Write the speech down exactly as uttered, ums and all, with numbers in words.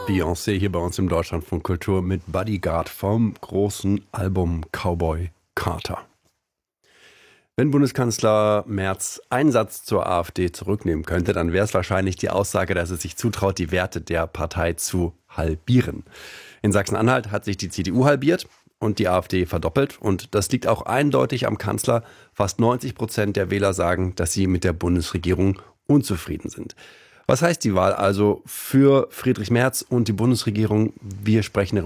Beyoncé hier bei uns im Deutschlandfunk Kultur mit Bodyguard vom großen Album Cowboy Carter. Wenn Bundeskanzler Merz einen Satz zur AfD zurücknehmen könnte, dann wäre es wahrscheinlich die Aussage, dass er sich zutraut, die Werte der Partei zu halbieren. In Sachsen-Anhalt hat sich die C D U halbiert und die AfD verdoppelt. Und das liegt auch eindeutig am Kanzler. Fast neunzig Prozent der Wähler sagen, dass sie mit der Bundesregierung unzufrieden sind. Was heißt die Wahl also für Friedrich Merz und die Bundesregierung? Wir sprechen